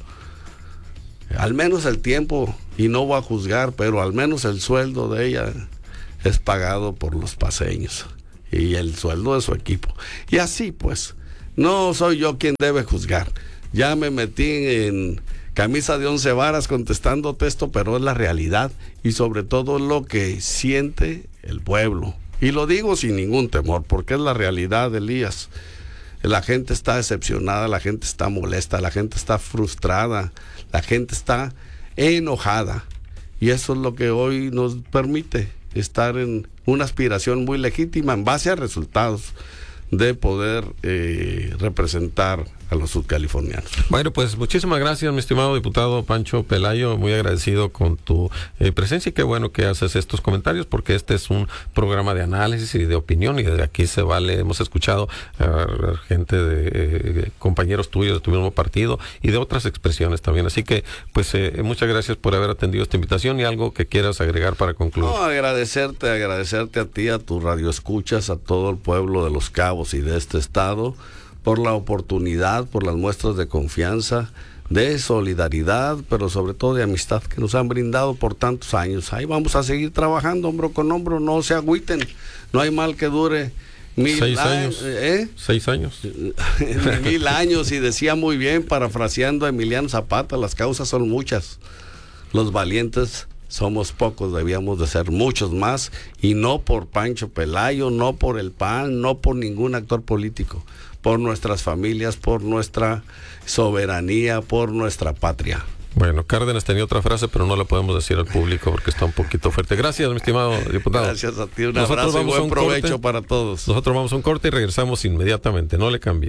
Al menos el tiempo, y no voy a juzgar, pero al menos el sueldo de ella es pagado por los paceños, y el sueldo de su equipo. Y así pues, no soy yo quien debe juzgar. Ya me metí en camisa de 11 varas contestándote esto, pero es la realidad, y sobre todo lo que siente el pueblo. Y lo digo sin ningún temor, porque es la realidad, Elías. La gente está decepcionada, la gente está molesta, la gente está frustrada, la gente está enojada. Y eso es lo que hoy nos permite estar en una aspiración muy legítima en base a resultados de poder representar a los sudcalifornianos. Bueno, pues muchísimas gracias, mi estimado diputado Pancho Pelayo, muy agradecido con tu presencia, y qué bueno que haces estos comentarios, porque este es un programa de análisis y de opinión, y desde aquí se vale. Hemos escuchado a gente de compañeros tuyos de tu mismo partido y de otras expresiones también, así que pues muchas gracias por haber atendido esta invitación, y algo que quieras agregar para concluir. No, agradecerte a ti, a tus radioescuchas, a todo el pueblo de Los Cabos y de este estado, por la oportunidad, por las muestras de confianza, de solidaridad, pero sobre todo de amistad que nos han brindado por tantos años. Ahí vamos a seguir trabajando hombro con hombro, no se agüiten, no hay mal que dure 6 años. 6 años. 1000 años, y decía muy bien, parafraseando a Emiliano Zapata, las causas son muchas, los valientes somos pocos, debíamos de ser muchos más, y no por Pancho Pelayo, no por el PAN, no por ningún actor político, por nuestras familias, por nuestra soberanía, por nuestra patria. Bueno, Cárdenas tenía otra frase, pero no la podemos decir al público porque está un poquito fuerte. Gracias, mi estimado diputado. Gracias a ti, un abrazo y buen provecho para todos. Nosotros vamos a un corte y regresamos inmediatamente, no le cambie.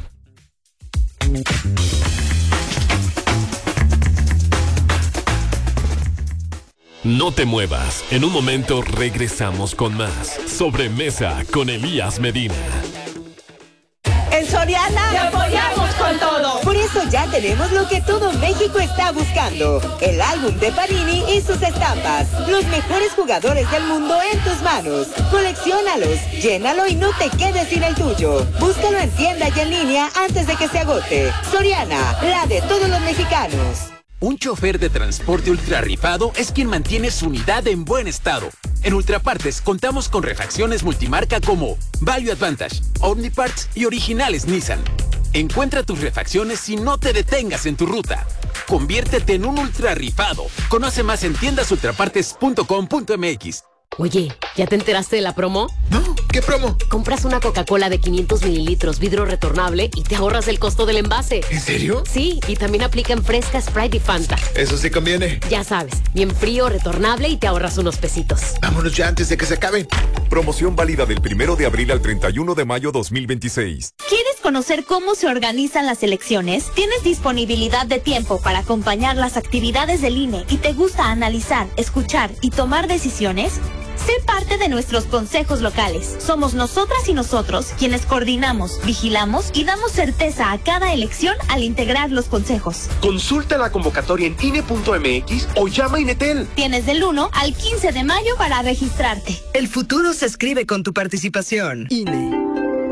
No te muevas, en un momento regresamos con más Sobremesa con Elías Medina. En Soriana te apoyamos con todo. Por eso ya tenemos lo que todo México está buscando: el álbum de Panini y sus estampas. Los mejores jugadores del mundo en tus manos. Colecciónalos, llénalo y no te quedes sin el tuyo. Búscalo en tienda y en línea antes de que se agote. Soriana, la de todos los mexicanos. Un chofer de transporte ultra rifado es quien mantiene su unidad en buen estado. En Ultrapartes contamos con refacciones multimarca como Value Advantage, Omniparts y originales Nissan. Encuentra tus refacciones y no te detengas en tu ruta. Conviértete en un ultra rifado. Conoce más en tiendasultrapartes.com.mx. Oye, ¿ya te enteraste de la promo? No, ¿qué promo? Compras una Coca-Cola de 500 mililitros vidrio retornable y te ahorras el costo del envase. ¿En serio? Sí, y también aplica en Fresca, Sprite y Fanta. Eso sí conviene. Ya sabes, bien frío, retornable y te ahorras unos pesitos. Vámonos ya antes de que se acaben. Promoción válida del 1 de abril al 31 de mayo 2026. ¿Quieres conocer cómo se organizan las elecciones? ¿Tienes disponibilidad de tiempo para acompañar las actividades del INE y te gusta analizar, escuchar y tomar decisiones? Sé parte de nuestros consejos locales. Somos nosotras y nosotros quienes coordinamos, vigilamos y damos certeza a cada elección al integrar los consejos. Consulta la convocatoria en INE.mx o llama a Inetel. Tienes del 1 al 15 de mayo para registrarte. El futuro se escribe con tu participación. INE.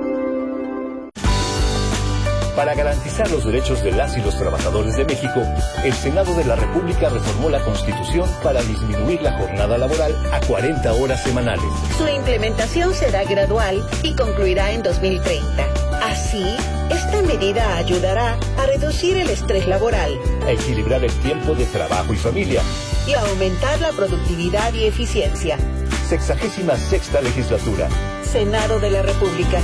Para garantizar los derechos de las y los trabajadores de México, el Senado de la República reformó la Constitución para disminuir la jornada laboral a 40 horas semanales. Su implementación será gradual y concluirá en 2030. Así, esta medida ayudará a reducir el estrés laboral, a equilibrar el tiempo de trabajo y familia y a aumentar la productividad y eficiencia. 66ª legislatura. Senado de la República.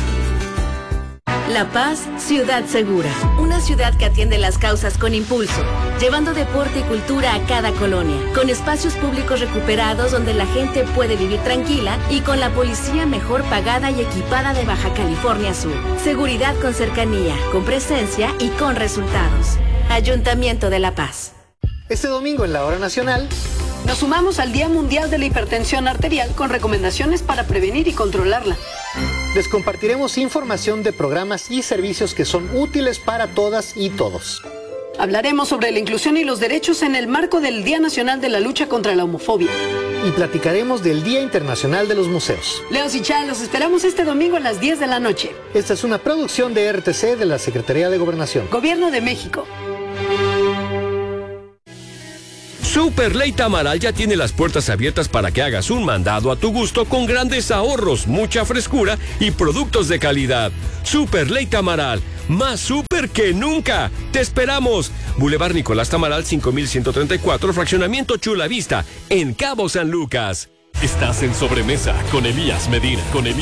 La Paz, ciudad segura. Una ciudad que atiende las causas con impulso, llevando deporte y cultura a cada colonia, con espacios públicos recuperados donde la gente puede vivir tranquila y con la policía mejor pagada y equipada de Baja California Sur. Seguridad con cercanía, con presencia y con resultados. Ayuntamiento de La Paz. Este domingo en la Hora Nacional nos sumamos al Día Mundial de la Hipertensión Arterial con recomendaciones para prevenir y controlarla. Les compartiremos información de programas y servicios que son útiles para todas y todos. Hablaremos sobre la inclusión y los derechos en el marco del Día Nacional de la Lucha contra la Homofobia. Y platicaremos del Día Internacional de los Museos. Leos y Chá, los esperamos este domingo a las 10 de la noche. Esta es una producción de RTC de la Secretaría de Gobernación. Gobierno de México. Super Ley Tamaral ya tiene las puertas abiertas para que hagas un mandado a tu gusto con grandes ahorros, mucha frescura y productos de calidad. Super Ley Tamaral, más super que nunca. ¡Te esperamos! Boulevard Nicolás Tamaral 5134, Fraccionamiento Chula Vista, en Cabo San Lucas. Estás en Sobremesa con Elías Medina.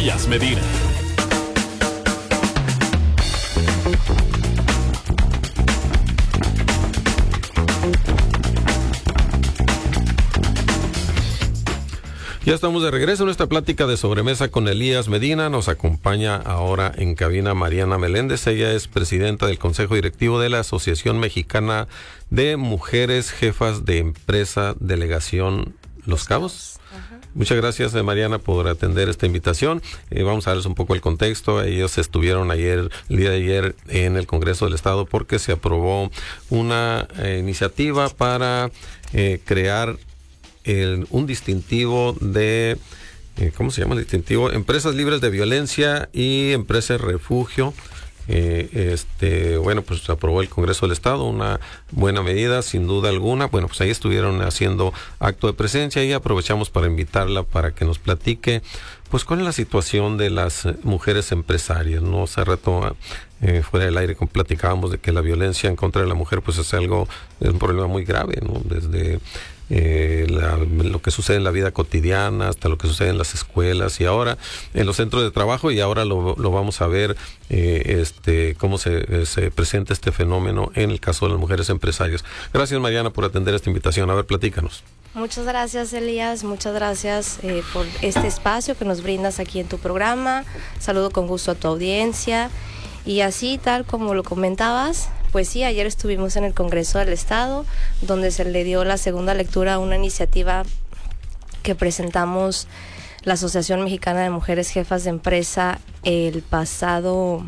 Ya estamos de regreso en esta plática de Sobremesa con Elías Medina. Nos acompaña ahora en cabina Mariana Meléndez. Ella es presidenta del Consejo Directivo de la Asociación Mexicana de Mujeres Jefas de Empresa, Delegación Los Cabos. Muchas gracias, Mariana, por atender esta invitación. Vamos a darles un poco el contexto. Ellos estuvieron el día de ayer, en el Congreso del Estado porque se aprobó una iniciativa para crear un distintivo de, ¿cómo se llama el distintivo? Empresas libres de violencia y empresas refugio. Bueno, pues se aprobó el Congreso del Estado, una buena medida, sin duda alguna. Bueno, pues ahí estuvieron haciendo acto de presencia y aprovechamos para invitarla para que nos platique, pues, cuál es la situación de las mujeres empresarias, ¿no? Hace rato, fuera del aire, platicábamos de que la violencia en contra de la mujer, pues, es un problema muy grave, ¿no? Desde lo que sucede en la vida cotidiana hasta lo que sucede en las escuelas y ahora en los centros de trabajo, y ahora lo vamos a ver cómo se presenta este fenómeno en el caso de las mujeres empresarias. Gracias, Mariana, por atender esta invitación. A ver, platícanos. Muchas gracias, Elías, muchas gracias por este espacio que nos brindas aquí en tu programa. Saludo con gusto a tu audiencia. Y así, tal como lo comentabas, pues sí, ayer estuvimos en el Congreso del Estado, donde se le dio la segunda lectura a una iniciativa que presentamos la Asociación Mexicana de Mujeres Jefas de Empresa el pasado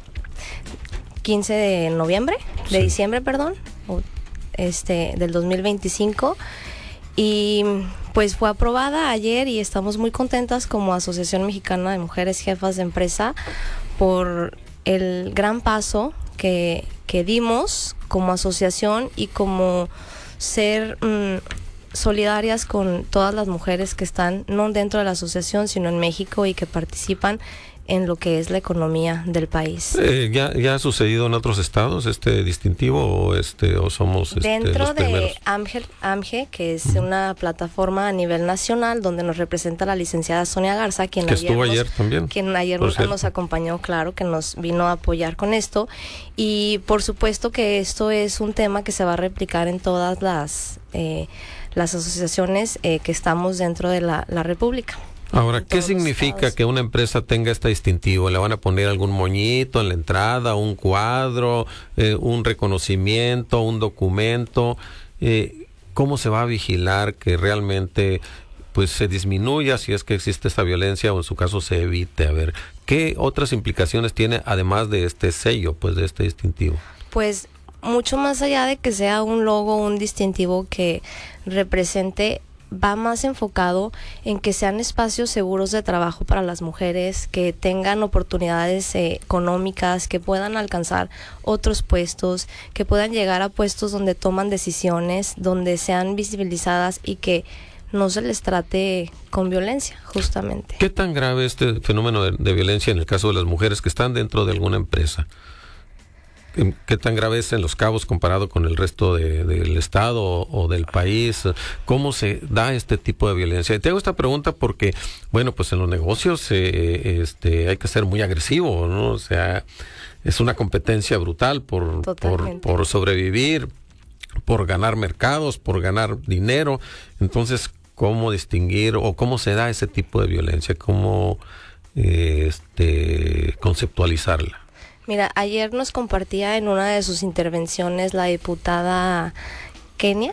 15 de noviembre, de diciembre, perdón, del 2025. Y pues fue aprobada ayer y estamos muy contentas como Asociación Mexicana de Mujeres Jefas de Empresa por el gran paso que dimos como asociación y como ser solidarias con todas las mujeres que están no dentro de la asociación sino en México y que participan en lo que es la economía del país. ¿Ya ha sucedido en otros estados este distintivo o somos dentro los primeros? de AMGE, que es una plataforma a nivel nacional donde nos representa la licenciada Sonia Garza, quien ayer nos acompañó, claro, que nos vino a apoyar con esto, y por supuesto que esto es un tema que se va a replicar en todas las asociaciones que estamos dentro de la República. Ahora, ¿qué significa que una empresa tenga este distintivo? ¿Le van a poner algún moñito en la entrada, un cuadro, un reconocimiento, un documento? ¿Cómo se va a vigilar que realmente pues se disminuya si es que existe esta violencia o en su caso se evite? A ver, ¿qué otras implicaciones tiene además de este sello, pues de este distintivo? Pues mucho más allá de que sea un logo, un distintivo que represente, va más enfocado en que sean espacios seguros de trabajo para las mujeres, que tengan oportunidades económicas, que puedan alcanzar otros puestos, que puedan llegar a puestos donde toman decisiones, donde sean visibilizadas y que no se les trate con violencia, justamente. ¿Qué tan grave este fenómeno de violencia en el caso de las mujeres que están dentro de alguna empresa? ¿qué tan grave es en Los Cabos comparado con el resto del estado o del país? ¿Cómo se da este tipo de violencia? Y te hago esta pregunta porque, bueno, pues en los negocios hay que ser muy agresivo, ¿no? O sea, es una competencia brutal por sobrevivir, por ganar mercados, por ganar dinero. Entonces, ¿cómo distinguir o cómo se da ese tipo de violencia? ¿Cómo conceptualizarla? Mira, ayer nos compartía en una de sus intervenciones la diputada Kenia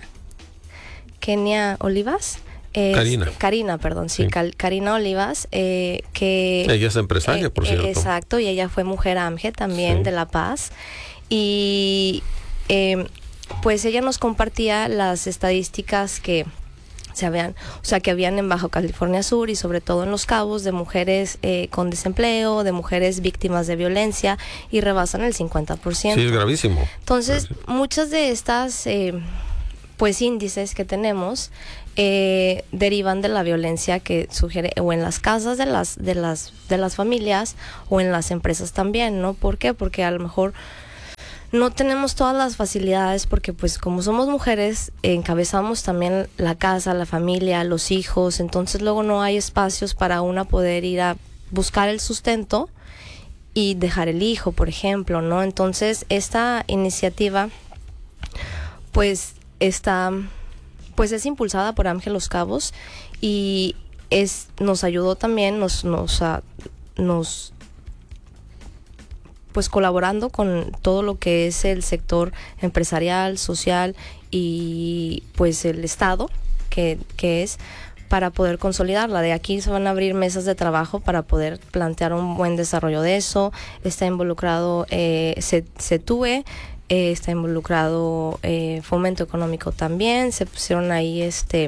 Olivas. Karina, perdón, sí. Karina Olivas, que... Ella es empresaria, por cierto. Exacto, y ella fue mujer AMGE también, de La Paz. Y pues ella nos compartía las estadísticas que habían en Baja California Sur y sobre todo en Los Cabos de mujeres con desempleo, de mujeres víctimas de violencia, y rebasan el 50%. Sí, es gravísimo. Entonces, muchas de estas pues índices que tenemos derivan de la violencia que sugiere o en las casas de las familias o en las empresas también, ¿no? ¿Por qué? Porque a lo mejor no tenemos todas las facilidades porque pues como somos mujeres encabezamos también la casa, la familia, los hijos, entonces luego no hay espacios para una poder ir a buscar el sustento y dejar el hijo, por ejemplo, ¿no? Entonces esta iniciativa pues es impulsada por AMGE Los Cabos y nos ayudó también, pues colaborando con todo lo que es el sector empresarial, social y pues el Estado, que es para poder consolidarla. De aquí se van a abrir mesas de trabajo para poder plantear un buen desarrollo de eso. Está involucrado CETUE, está involucrado Fomento Económico también. Se pusieron ahí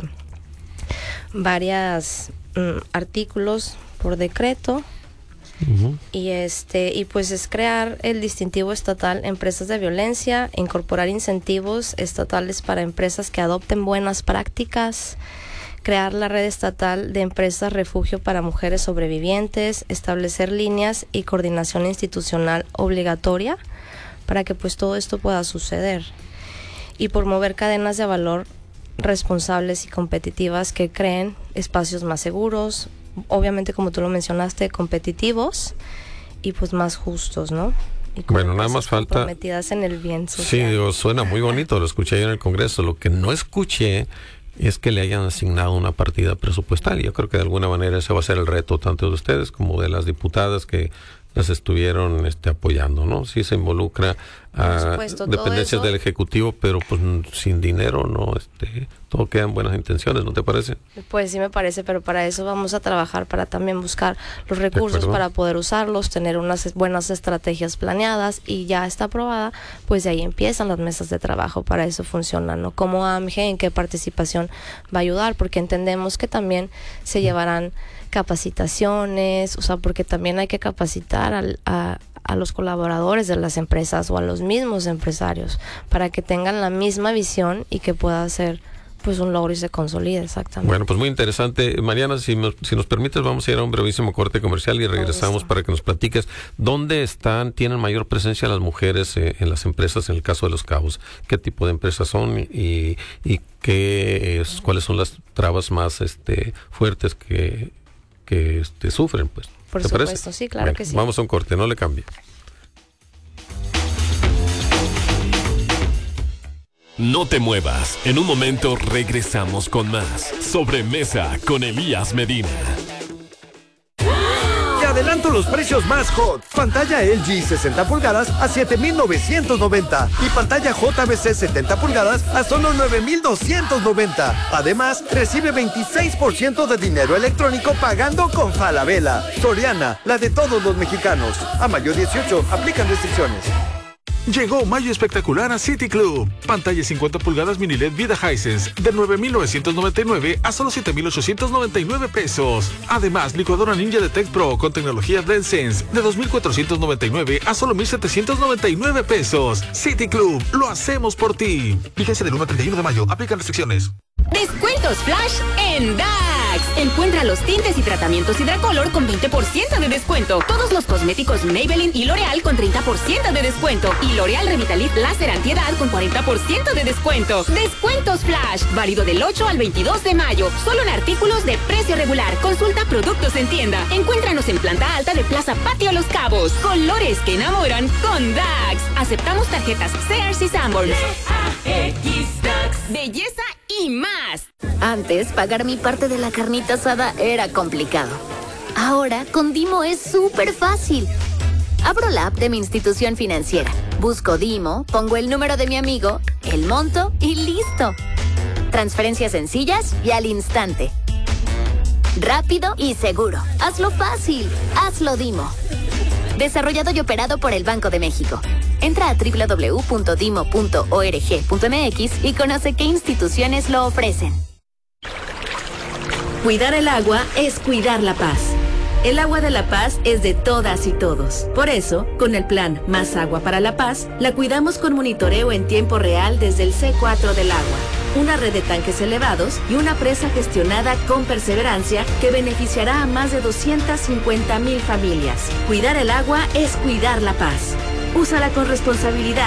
varios artículos por decreto. Uh-huh. Y pues es crear el distintivo estatal Empresas de Violencia, incorporar incentivos estatales para empresas que adopten buenas prácticas, crear la red estatal de empresas refugio para mujeres sobrevivientes, establecer líneas y coordinación institucional obligatoria para que pues todo esto pueda suceder, y promover cadenas de valor responsables y competitivas que creen espacios más seguros, obviamente como tú lo mencionaste, competitivos y pues más justos, ¿no? Y bueno, nada más falta comprometidas en el bien social. Sí, digo, suena muy bonito, lo escuché ayer en el Congreso. Lo que no escuché es que le hayan asignado una partida presupuestal. Yo creo que de alguna manera ese va a ser el reto tanto de ustedes como de las diputadas que las estuvieron apoyando, ¿no? Sí se involucra a dependencias del Ejecutivo, pero pues sin dinero, ¿no? Todo queda en buenas intenciones, ¿no te parece? Pues sí me parece, pero para eso vamos a trabajar, para también buscar los recursos para poder usarlos, tener unas buenas estrategias planeadas, y ya está aprobada, pues de ahí empiezan las mesas de trabajo, para eso funcionan, ¿no? Como AMGE, en qué participación va a ayudar, porque entendemos que también se llevarán capacitaciones, o sea, porque también hay que capacitar a los colaboradores de las empresas o a los mismos empresarios para que tengan la misma visión y que pueda ser pues un logro y se consolide. Exactamente. Bueno, pues muy interesante. Mariana, si nos permites, vamos a ir a un brevísimo corte comercial y regresamos para que nos platiques dónde tienen mayor presencia las mujeres en las empresas, en el caso de Los Cabos. ¿Qué tipo de empresas son y cuáles son las trabas más fuertes que sufren, pues? Por ¿te supuesto, parece? Sí, claro que sí. Vamos a un corte, no le cambie. No te muevas. En un momento regresamos con más Sobremesa con Elías Medina. Te adelanto los precios más hot. Pantalla LG 60 pulgadas a $7,990 y pantalla JBC 70 pulgadas a solo $9,290. Además, recibe 26% de dinero electrónico pagando con Falabella. Soriana, la de todos los mexicanos. A mayo 18, aplican restricciones. Llegó mayo espectacular a City Club. Pantalla 50 pulgadas mini LED Vida Hisense de $9,999 a solo $7,899 pesos. Además, licuadora Ninja de Tech Pro con tecnología DenseSense de $2,499 a solo $1,799 pesos. City Club, lo hacemos por ti. Fíjense del 1 al 31 de mayo. Aplican restricciones. Descuentos flash en DAX. Dax. Encuentra los tintes y tratamientos Hidracolor con 20% de descuento. Todos los cosméticos Maybelline y L'Oreal con 30% de descuento. Y L'Oreal Revitalit Láser Antiedad con 40% de descuento. Descuentos Flash. Válido del 8 al 22 de mayo. Solo en artículos de precio regular. Consulta productos en tienda. Encuéntranos en planta alta de Plaza Patio Los Cabos. Colores que enamoran con Dax. Aceptamos tarjetas Sears y Sanborns. Dax. Belleza y más. Antes, pagar mi parte de la carnita asada era complicado. Ahora, con Dimo es súper fácil. Abro la app de mi institución financiera. Busco Dimo, pongo el número de mi amigo, el monto y listo. Transferencias sencillas y al instante. Rápido y seguro. Hazlo fácil. Hazlo Dimo. Desarrollado y operado por el Banco de México. Entra a www.dimo.org.mx y conoce qué instituciones lo ofrecen. Cuidar el agua es cuidar la paz. El agua de la paz es de todas y todos. Por eso, con el plan Más Agua para la Paz, la cuidamos con monitoreo en tiempo real desde el C4 del agua, una red de tanques elevados y una presa gestionada con perseverancia que beneficiará a más de 250,000 familias. Cuidar el agua es cuidar la paz. Úsala con responsabilidad.